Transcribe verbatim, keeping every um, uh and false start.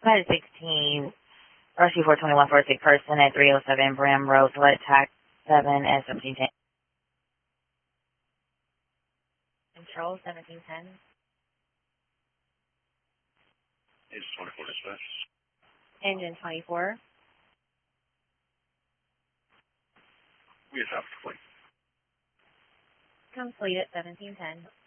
Flight sixteen, Rescue four twenty-one for a sick person at three oh seven Brim Road, select tax seven at seventeen ten. Control seventeen ten. Engine twenty-four dispatch. Engine twenty-four. We have complete. Complete at seventeen ten.